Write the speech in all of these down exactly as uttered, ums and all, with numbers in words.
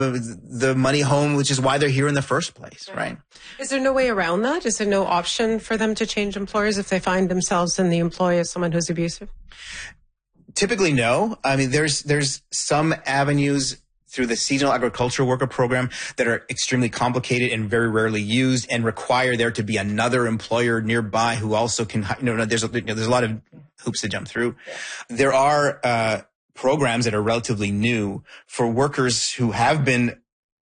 the money home, which is why they're here in the first place, right? Is there no way around that? Is there no option for them to change employers if they find themselves in the employ of someone who's abusive? Typically, no. I mean, there's there's some avenues through the seasonal agricultural worker program that are extremely complicated and very rarely used and require there to be another employer nearby who also can, you know, there's a, there's a lot of hoops to jump through. There are uh, programs that are relatively new for workers who have been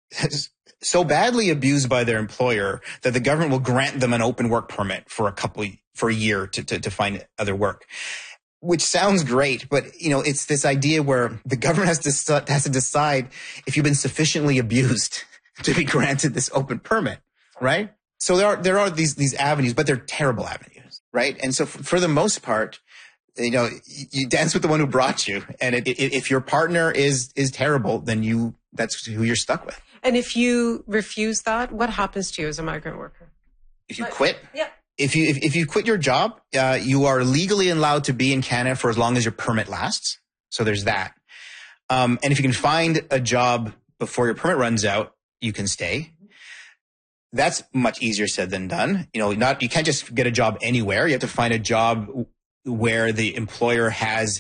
so badly abused by their employer that the government will grant them an open work permit for a couple, for a year to, to, to find other work. Which sounds great, but, you know, it's this idea where the government has to, has to decide if you've been sufficiently abused to be granted this open permit, right? So there are, there are these, these avenues, but they're terrible avenues, right? And so for, for the most part, you know, you dance with the one who brought you. And it, it, if your partner is, is terrible, then you, that's who you're stuck with. And if you refuse that, what happens to you as a migrant worker? If you quit? Yeah. If you if, if you quit your job, uh, you are legally allowed to be in Canada for as long as your permit lasts. So there's that. Um, and if you can find a job before your permit runs out, you can stay. That's much easier said than done. You know, not you can't just get a job anywhere. You have to find a job where the employer has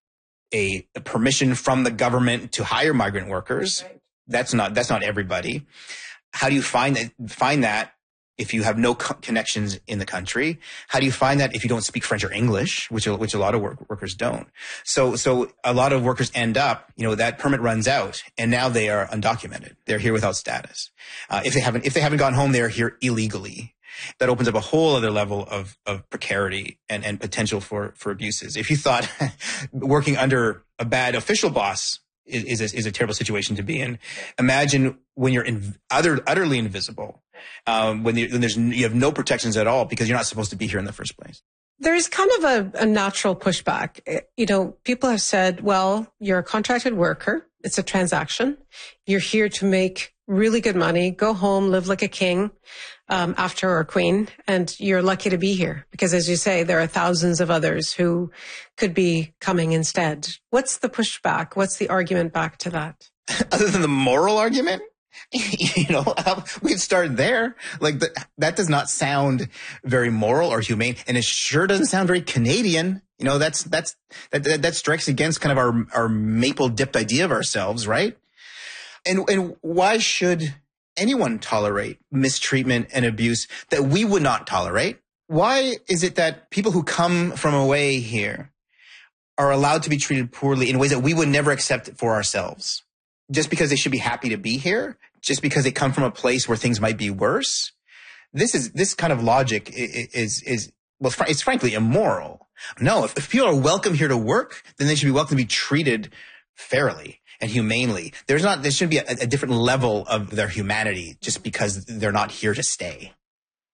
a, a permission from the government to hire migrant workers. Right. That's not that's not everybody. How do you find that? Find that? If you have no co- connections in the country? How do you find that if you don't speak French or English, which which a lot of work, workers don't? So so a lot of workers end up, you know, that permit runs out, and now they are undocumented. They're here without status. Uh, if they haven't if they haven't gone home, they are here illegally. That opens up a whole other level of of precarity and and potential for for abuses. If you thought working under a bad official boss is is a, is a terrible situation to be in, imagine when you're in, utter, utterly invisible. Um, when, you, when there's, you have no protections at all because you're not supposed to be here in the first place. There's kind of a, a natural pushback. You know, people have said, well, you're a contracted worker. It's a transaction. You're here to make really good money, go home, live like a king, um, after or queen. And you're lucky to be here because, as you say, there are thousands of others who could be coming instead. What's the pushback? What's the argument back to that? Other than the moral argument? You know, we could start there. Like the, that does not sound very moral or humane, and it sure doesn't sound very Canadian. You know, that's that's that that, that strikes against kind of our our maple dipped idea of ourselves, right? And and why should anyone tolerate mistreatment and abuse that we would not tolerate? Why is it that people who come from away here are allowed to be treated poorly in ways that we would never accept for ourselves? Just because they should be happy to be here, just because they come from a place where things might be worse. This is, this kind of logic is, is, is well, it's frankly immoral. No, if, if people are welcome here to work, then they should be welcome to be treated fairly and humanely. There's not, there should be a, a different level of their humanity just because they're not here to stay.